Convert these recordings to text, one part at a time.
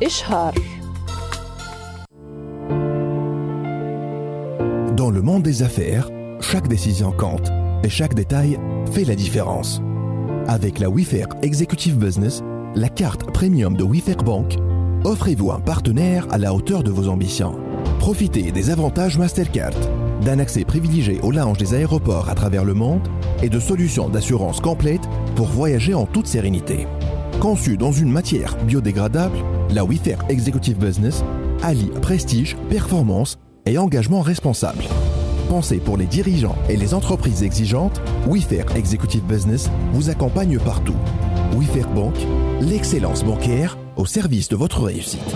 إشهار. Dans le monde des affaires, chaque décision compte et chaque détail fait la différence. Avec la Wayfair Executive Business, la carte premium de Wayfair Bank, offrez-vous un partenaire à la hauteur de vos ambitions. Profitez des avantages Mastercard, d'un accès privilégié au lounge des aéroports à travers le monde et de solutions d'assurance complètes pour voyager en toute sérénité. Conçue dans une matière biodégradable, la Wayfair Executive Business allie prestige, performance et engagement responsable. Pensez pour les dirigeants et les entreprises exigeantes, Wayfair Executive Business vous accompagne partout. Wayfair Bank, l'excellence bancaire au service de votre réussite.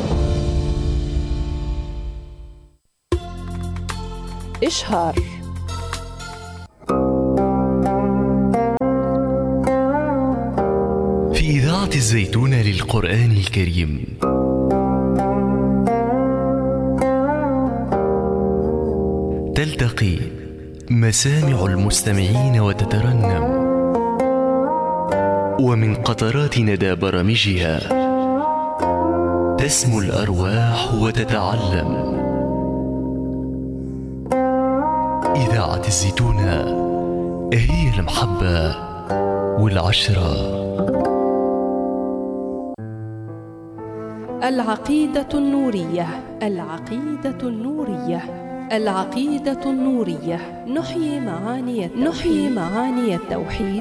إشهار. في إذاعة الزيتونة للقرآن الكريم. تلتقي مسامع المستمعين وتترنم، ومن قطرات ندى برامجها تسمو الأرواح وتتعلم. إذاعة الزيتونة هي المحبة والعشرة. العقيدة النورية. العقيدة النورية. العقيدة النورية. نحيي معاني التوحيد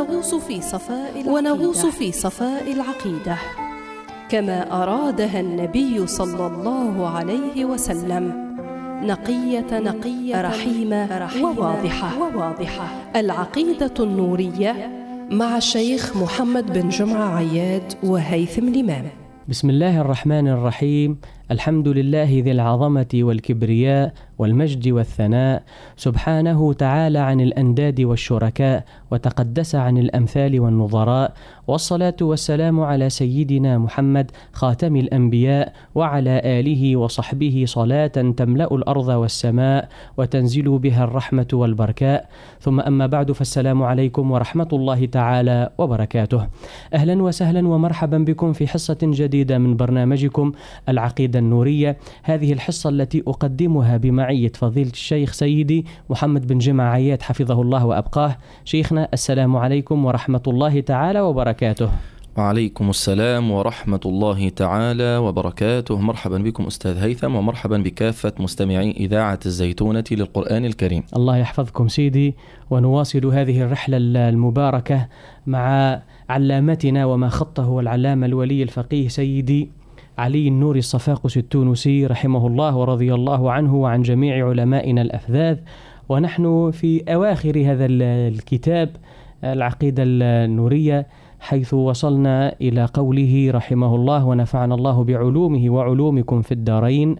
ونغوص في صفاء العقيدة كما أرادها النبي صلى الله عليه وسلم، نقية رحيمة وواضحة. العقيدة النورية مع الشيخ محمد بن جمعة عياد وهيثم الإمام. بسم الله الرحمن الرحيم. الحمد لله ذي العظمة والكبرياء والمجد والثناء، سبحانه تعالى عن الأنداد والشركاء، وتقدس عن الأمثال والنظراء، والصلاة والسلام على سيدنا محمد خاتم الأنبياء وعلى آله وصحبه صلاة تملأ الأرض والسماء وتنزل بها الرحمة والبركاء، ثم أما بعد، فالسلام عليكم ورحمة الله تعالى وبركاته. أهلا وسهلا ومرحبا بكم في حصة جديدة من برنامجكم العقيدة النورية. هذه الحصة التي أقدمها بمعية فضيلة الشيخ سيدي محمد بن جمعة عياد حفظه الله وأبقاه. شيخنا، السلام عليكم ورحمة الله تعالى وبركاته. وعليكم السلام ورحمة الله تعالى وبركاته. مرحبا بكم أستاذ هيثم، ومرحبا بكافة مستمعي إذاعة الزيتونة للقرآن الكريم. الله يحفظكم سيدي، ونواصل هذه الرحلة المباركة مع علامتنا وما خطه العلامة الولي الفقيه سيدي علي النوري الصفاقس التونسي رحمه الله ورضي الله عنه وعن جميع علمائنا الأفذاذ. ونحن في أواخر هذا الكتاب العقيدة النورية، حيث وصلنا إلى قوله رحمه الله: ونفعنا الله بعلومه وعلومكم في الدارين.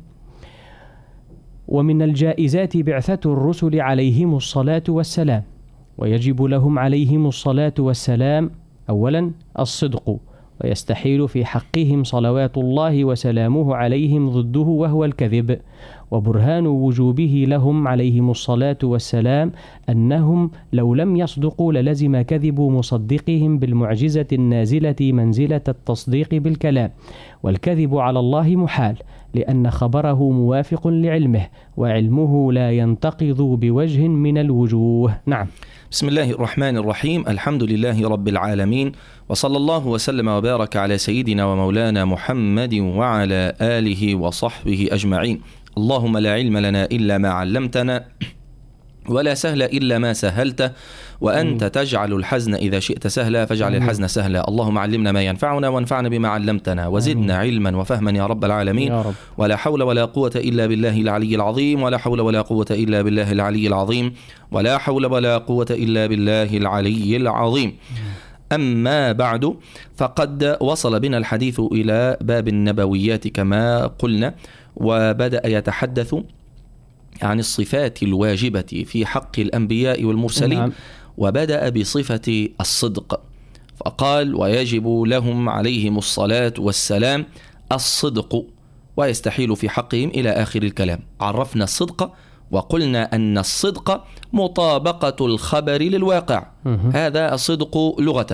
ومن الجائزات بعثة الرسل عليهم الصلاة والسلام، ويجب لهم عليهم الصلاة والسلام أولا الصدق، ويستحيل في حقهم صلوات الله وسلامه عليهم ضده وهو الكذب. وبرهان وجوبه لهم عليهم الصلاة والسلام أنهم لو لم يصدقوا للزم كذب مصدقهم بالمعجزة النازلة منزلة التصديق بالكلام، والكذب على الله محال، لأن خبره موافق لعلمه، وعلمه لا ينتقض بوجه من الوجوه. نعم. بسم الله الرحمن الرحيم. الحمد لله رب العالمين، وصلى الله وسلم وبارك على سيدنا ومولانا محمد وعلى آله وصحبه أجمعين. اللهم لا علم لنا إلا ما علمتنا، ولا سهل إلا ما سهلته، وأنت تجعل الحزن إذا شئت سهلا، فاجعل الحزن سهلا. اللهم علمنا ما ينفعنا، وانفعنا بما علمتنا، وزدنا علما وفهما يا رب العالمين. يا رب. ولا حول ولا قوة إلا بالله العلي العظيم، ولا حول ولا قوة إلا بالله العلي العظيم، ولا حول ولا قوة إلا بالله العلي العظيم. أما بعد، فقد وصل بنا الحديث إلى باب النبويات كما قلنا، وبدأ يتحدث عن الصفات الواجبة في حق الأنبياء والمرسلين. نعم. وبدأ بصفة الصدق، فقال: ويجب لهم عليهم الصلاة والسلام الصدق، ويستحيل في حقهم إلى آخر الكلام. عرفنا الصدق وقلنا أن الصدق مطابقة الخبر للواقع، هذا الصدق لغة.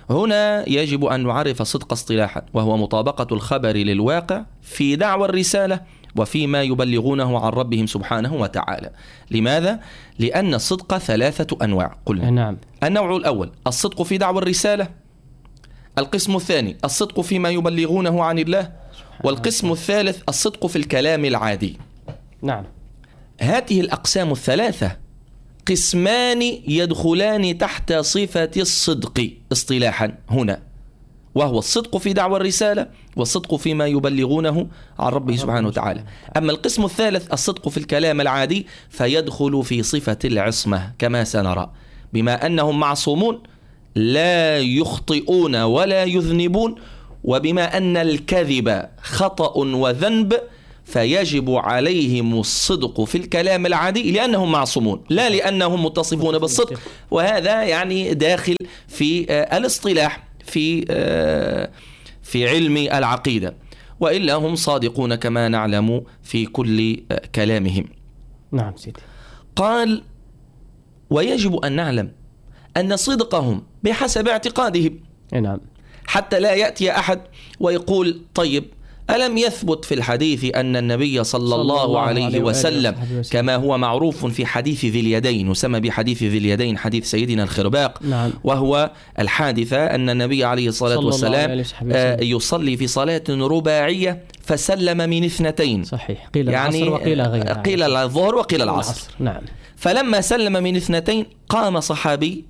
هنا يجب أن نعرف الصدق اصطلاحا، وهو مطابقة الخبر للواقع في دعوى الرسالة وفيما يبلغونه عن ربهم سبحانه وتعالى. لماذا؟ لأن الصدق 3 أنواع قلنا. نعم. النوع الأول الصدق في دعوى الرسالة، القسم الثاني الصدق فيما يبلغونه عن الله، والقسم الثالث الصدق في الكلام العادي. نعم. هذه الأقسام 3 قسمان يدخلان تحت صفة الصدق اصطلاحا هنا، وهو الصدق في دعوى الرسالة والصدق فيما يبلغونه عن ربه سبحانه وتعالى. أما القسم الثالث الصدق في الكلام العادي فيدخل في صفة العصمة كما سنرى، بما أنهم معصومون لا يخطئون ولا يذنبون، وبما أن الكذب خطأ وذنب فيجب عليهم الصدق في الكلام العادي لأنهم معصومون لا لأنهم متصفون بالصدق. وهذا يعني داخل في الاصطلاح في علم العقيدة، وإلا هم صادقون كما نعلم في كل كلامهم. نعم سيدي. قال ويجب أن نعلم أن صدقهم بحسب اعتقادهم. نعم. حتى لا يأتي أحد ويقول طيب ألم يثبت في الحديث أن النبي صلى الله عليه وسلم كما هو معروف في حديث ذي اليدين، يسمى بحديث ذي اليدين حديث سيدنا الخرباق. نعم. وهو الحادثة أن النبي عليه الصلاة والسلام يصلي في صلاة رباعية فسلم من 2. صحيح. قيل يعني العصر وقيل غيرها، قيل الظهر وقيل العصر. نعم. فلما سلم من 2 قام صحابي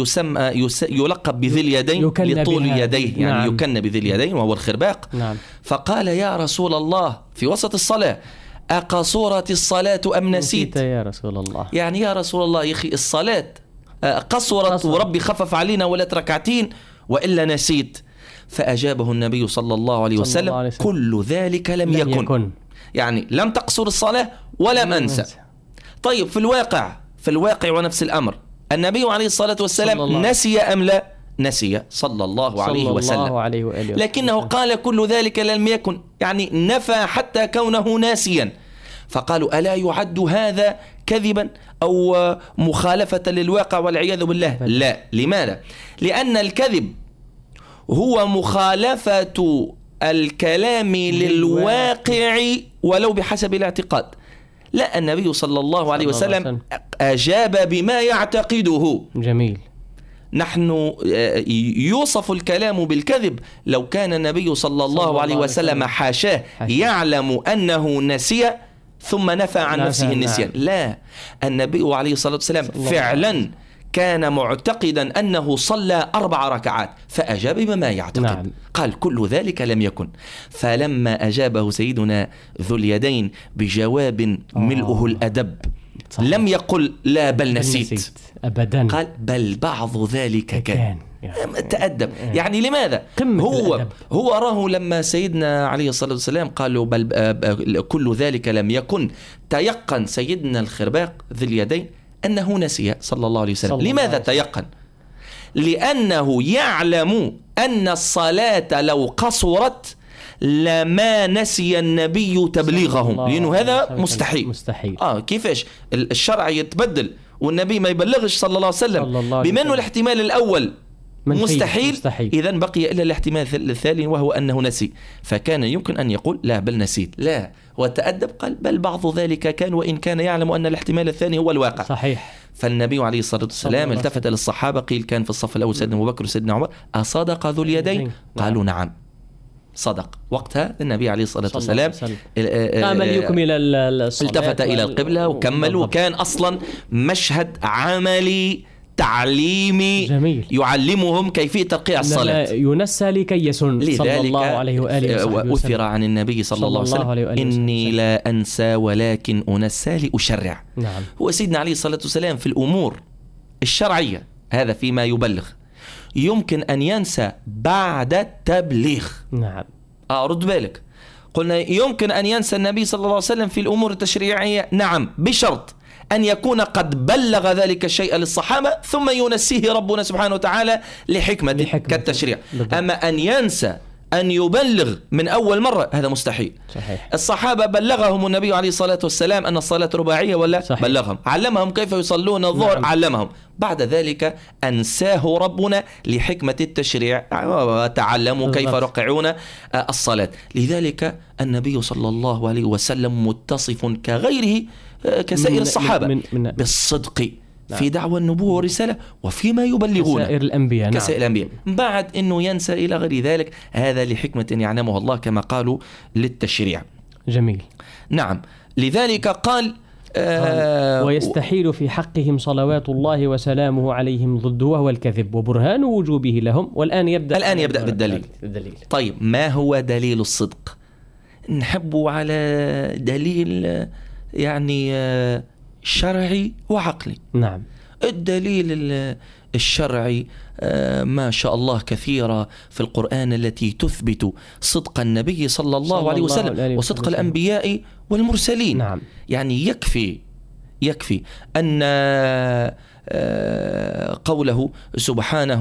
يلقب بذي اليدين لطول يديه، يعني نعم. يكن بذي اليدين وهو الخرباق. نعم. فقال يا رسول الله في وسط الصلاة أقصرت الصلاة أم نسيت؟ يا رسول الله، يعني يا رسول الله يا أخي الصلاة قصرت وربي خفف علينا ولا 2 ركعتين وإلا نسيت. فأجابه النبي صلى الله عليه وسلم كل ذلك لم يكن. يعني لم تقصر الصلاة ولم أنسى. طيب في الواقع ونفس الأمر النبي عليه الصلاة والسلام نسي أم لا؟ نسي صلى الله عليه وسلم، لكنه قال كل ذلك لم يكن، يعني نفى حتى كونه ناسيا. فقالوا ألا يعد هذا كذبا أو مخالفة للواقع والعياذ بالله؟ لا. لماذا؟ لأن الكذب هو مخالفة الكلام للواقع ولو بحسب الاعتقاد. لا، النبي صلى الله عليه وسلم أجاب بما يعتقده. جميل. نحن يوصف الكلام بالكذب لو كان النبي صلى الله عليه وسلم حاشاه يعلم أنه نسي ثم نفى عن نفسه النسيان. لا، النبي عليه الصلاة والسلام فعلا كان معتقدا أنه صلى 4 ركعات فأجاب بما يعتقد. نعم. قال كل ذلك لم يكن. فلما أجابه سيدنا ذو اليدين بجواب ملؤه الأدب صحيح. لم يقل لا بل نسيت أبدا، قال بل بعض ذلك كان. تأدب. يعني لماذا؟ هو راه لما سيدنا عليه الصلاة والسلام قالوا بل كل ذلك لم يكن، تيقن سيدنا الخرباق ذي اليدين أنه نسي صلى الله عليه وسلم. لماذا تيقن؟ لأنه يعلم أن الصلاة لو قصرت لما نسي النبي تبليغهم، لأنه هذا مستحيل. كيفاش الشرع يتبدل والنبي ما يبلغش صلى الله عليه وسلم؟ بما أنه الاحتمال الأول مستحيل. إذن بقي إلا الاحتمال الثاني وهو أنه نسي، فكان يمكن أن يقول لا بل نسيت. لا، وتأدب قال بل بعض ذلك كان، وإن كان يعلم أن الاحتمال الثاني هو الواقع. صحيح. فالنبي عليه الصلاة والسلام التفت للصحابة، قيل كان في الصف الأول سيدنا أبو بكر وسيدنا عمر، أصدق ذو اليدين؟ قالوا نعم صدق. وقتها النبي عليه الصلاة والسلام التفت إلى القبلة وكمل، وكان أصلا مشهد عملي تعليمي جميل. يعلمهم كيفية ترقيع الصلاة، ينسى لكي يسن صلى الله عليه وآله وسلم. وأثر عن النبي صلى الله عليه وسلم إني لا أنسى ولكن أنسى لأشرع. نعم. هو سيدنا عليه الصلاة والسلام في الأمور الشرعية هذا فيما يبلغ يمكن أن ينسى بعد التبليغ. نعم. رد بالك، قلنا يمكن أن ينسى النبي صلى الله عليه وسلم في الأمور التشريعية، نعم، بشرط أن يكون قد بلغ ذلك الشيء للصحابة ثم ينسيه ربنا سبحانه وتعالى لحكمة كالتشريع. أما أن ينسى أن يبلغ من أول مرة هذا مستحيل. صحيح. الصحابة بلغهم النبي عليه الصلاة والسلام أن الصلاة رباعية ولا؟ صحيح. بلغهم. علمهم كيف يصلون الظهر. نعم. علمهم. بعد ذلك أنساه ربنا لحكمة التشريع، تعلموا كيف رقعون الصلاة. لذلك النبي صلى الله عليه وسلم متصف كغيره كسائر الصحابة بالصدق في دعوى النبوة والرسالة وفيما يبلغون كسائر الأنبياء. كسائر الأنبياء. بعد أنه ينسى إلى غير ذلك، هذا لحكمة يعلمها الله كما قالوا للتشريع. جميل. نعم. لذلك قال ويستحيل في حقهم صلوات الله وسلامه عليهم ضده وهو الكذب وبرهان وجوبه لهم. والآن يبدأ بالدليل. طيب ما هو دليل الصدق؟ نحب على دليل يعني شرعي وعقلي. نعم. الدليل الشرعي ما شاء الله كثيرة في القرآن التي تثبت صدق النبي صلى الله عليه وسلم وصدق الأنبياء والمرسلين. نعم. يعني يكفي أن قوله سبحانه